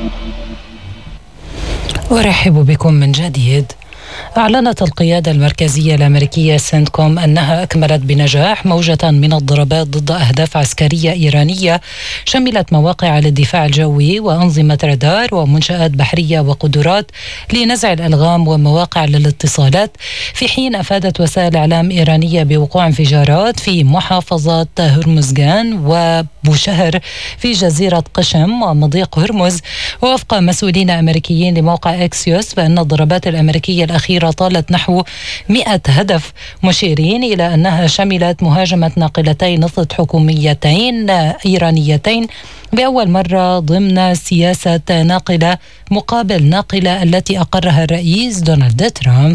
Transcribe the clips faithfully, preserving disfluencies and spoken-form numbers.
أرحب بكم من جديد. أعلنت القيادة المركزية الأمريكية سنتكوم أنها أكملت بنجاح موجة من الضربات ضد أهداف عسكرية إيرانية شملت مواقع للدفاع الجوي وأنظمة رادار ومنشآت بحرية وقدرات لنزع الألغام ومواقع للاتصالات، في حين أفادت وسائل إعلام إيرانية بوقوع انفجارات في محافظات هرمزغان وبوشهر في جزيرة قشم ومضيق هرمز. ووفق مسؤولين أمريكيين لموقع إكسيوس فإن الضربات الأمريكية الأخيرة طالت نحو مئة هدف، مشيرين إلى أنها شملت مهاجمة ناقلتين نفط حكوميتين إيرانيتين بأول مرة ضمن سياسة ناقلة مقابل ناقلة التي أقرها الرئيس دونالد ترامب.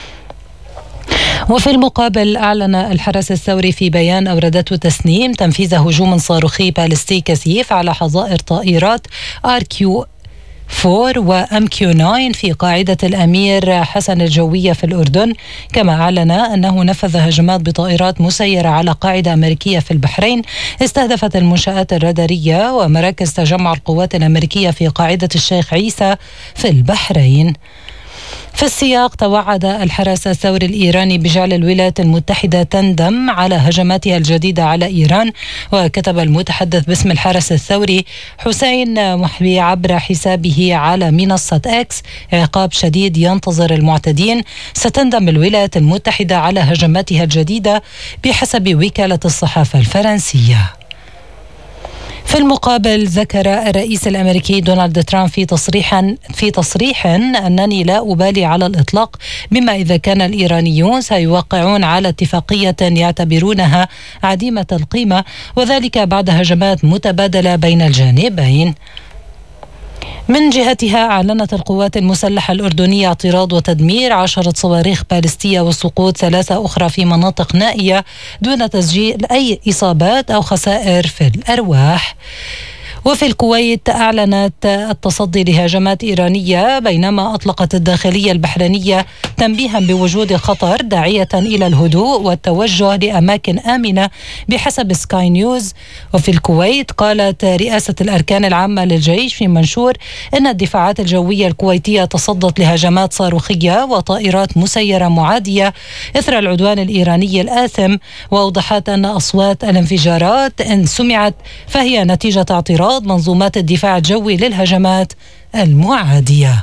وفي المقابل أعلن الحرس الثوري في بيان أوردته تسنيم تنفيذ هجوم صاروخي باليستي كثيف على حظائر طائرات آر كيو أربعة وأم كيو تسعة في قاعدة الأمير حسن الجوية في الأردن. كما أعلن أنه نفذ هجمات بطائرات مسيرة على قاعدة أمريكية في البحرين استهدفت المنشآت الرادارية ومراكز تجمع القوات الأمريكية في قاعدة الشيخ عيسى في البحرين. في السياق توعد الحرس الثوري الإيراني بجعل الولايات المتحدة تندم على هجماتها الجديدة على إيران. وكتب المتحدث باسم الحرس الثوري حسين محبي عبر حسابه على منصة إكس: عقاب شديد ينتظر المعتدين، ستندم الولايات المتحدة على هجماتها الجديدة بحسب وكالة الصحافة الفرنسية. في المقابل ذكر الرئيس الأمريكي دونالد ترامب في تصريح في تصريح أنني لا أبالي على الإطلاق بما إذا كان الإيرانيون سيوقعون على اتفاقية يعتبرونها عديمة القيمة، وذلك بعد هجمات متبادلة بين الجانبين. من جهتها أعلنت القوات المسلحة الأردنية اعتراض وتدمير عشرة صواريخ باليستية وسقوط ثلاثة أخرى في مناطق نائية دون تسجيل أي إصابات أو خسائر في الأرواح. وفي الكويت أعلنت التصدي لهجمات إيرانية بينما أطلقت الداخلية البحرينية تنبيها بوجود خطر داعية إلى الهدوء والتوجه لأماكن آمنة بحسب سكاي نيوز. وفي الكويت قالت رئاسة الأركان العامة للجيش في منشور إن الدفاعات الجوية الكويتية تصدت لهجمات صاروخية وطائرات مسيرة معادية إثر العدوان الإيراني الآثم، وأوضحت أن أصوات الانفجارات إن سمعت فهي نتيجة اعتراض منظومات الدفاع الجوي للهجمات المعادية.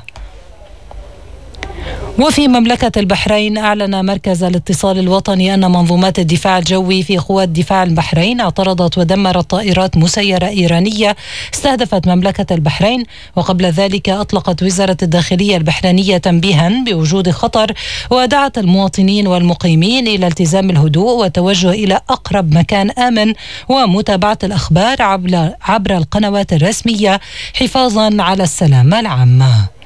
وفي مملكة البحرين أعلن مركز الاتصال الوطني أن منظومات الدفاع الجوي في قوات دفاع البحرين اعترضت ودمرت طائرات مسيرة إيرانية استهدفت مملكة البحرين. وقبل ذلك أطلقت وزارة الداخلية البحرينية تنبيها بوجود خطر ودعت المواطنين والمقيمين إلى التزام الهدوء والتوجه إلى أقرب مكان آمن ومتابعة الأخبار عبر القنوات الرسمية حفاظا على السلامة العامة.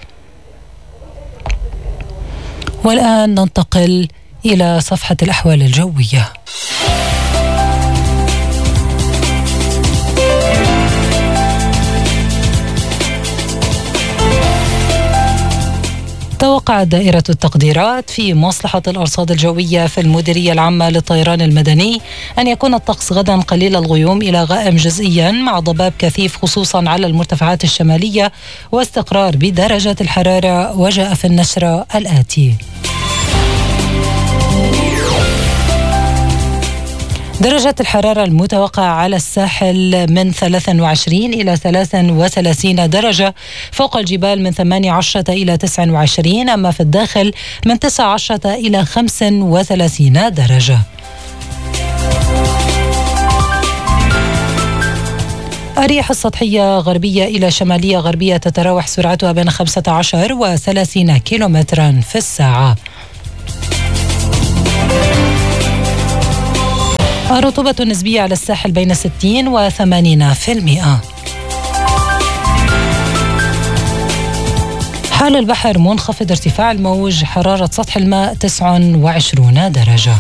والآن ننتقل إلى صفحة الأحوال الجوية. توقعت دائرة التقديرات في مصلحة الأرصاد الجوية في المديرية العامة للطيران المدني أن يكون الطقس غدا قليل الغيوم إلى غائم جزئيا مع ضباب كثيف خصوصا على المرتفعات الشمالية واستقرار بدرجة الحرارة. وجاء في النشرة الآتي: درجة الحرارة المتوقعة على الساحل من ثلاثة وعشرين إلى ثلاثة وثلاثين درجة، فوق الجبال من ثمانية عشر إلى تسعة وعشرين، أما في الداخل من تسعة عشر إلى خمسة وثلاثين درجة. الرياح السطحية غربية إلى شمالية غربية تتراوح سرعتها بين خمسة عشر وثلاثين كيلومترا في الساعة. الرطوبة النسبية على الساحل بين ستين وثمانين في المئة. حال البحر منخفض، ارتفاع الموج، حرارة سطح الماء تسعة وعشرين درجة.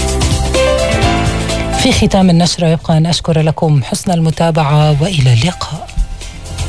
في ختام النشرة يبقى أن أشكر لكم حسن المتابعة وإلى اللقاء.